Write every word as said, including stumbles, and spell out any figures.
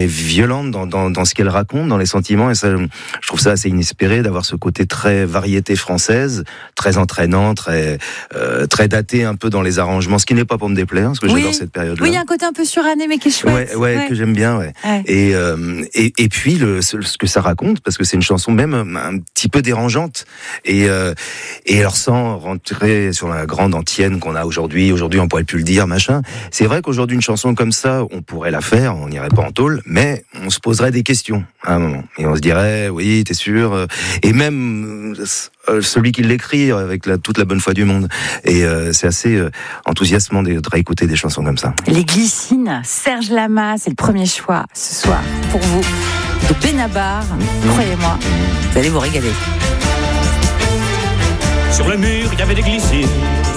violente dans, dans, dans ce qu'elle raconte, dans les sentiments, et ça, je trouve ça assez inespéré d'avoir ce côté très variété française, très entraînant, très, euh, très daté un peu dans les arrangements, ce qui n'est pas pour me déplaire, parce que oui. j'adore cette période-là. Oui, il y a un côté un peu suranné, mais qui est chouette. Ouais, ouais, ouais. que j'aime bien, ouais. ouais. Et, euh, et, et puis, le, ce, ce que ça raconte, parce que c'est une chanson même un petit peu dérangeante, et, euh, et alors sans rentrer sur la grande antienne qu'on a aujourd'hui, aujourd'hui on pourrait plus le dire, machin, c'est vrai qu'aujourd'hui une chanson comme ça, on pourrait la faire, on n'irait pas en tôle, mais on se poserait des questions à un moment. Et on se dirait, oui, t'es sûr? Et même euh, celui qui l'écrit avec la, toute la bonne foi du monde. Et euh, c'est assez euh, enthousiasmant de, de réécouter des chansons comme ça. Les Glycines, Serge Lama, c'est le premier choix ce soir pour vous de Benabar. Mmh. Croyez-moi, vous allez vous régaler. Sur le mur, il y avait des glycines.